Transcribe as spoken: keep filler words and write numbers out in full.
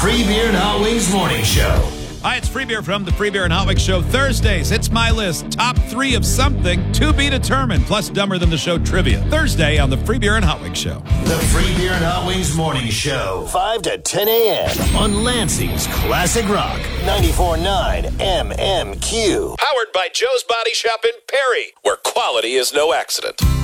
Free Beer and Hot Wings Morning Show. Hi, it's Free Beer from the Free Beer and Hot Wings Show. Thursdays, it's my list. Top three of something to be determined, plus Dumber Than the Show trivia. Thursday on the Free Beer and Hot Wings Show. The Free Beer and Hot Wings Morning Show. five to ten a.m. on Lansing's Classic Rock. ninety-four point nine M M Q. Powered by Joe's Body Shop in Perry, where quality is no accident.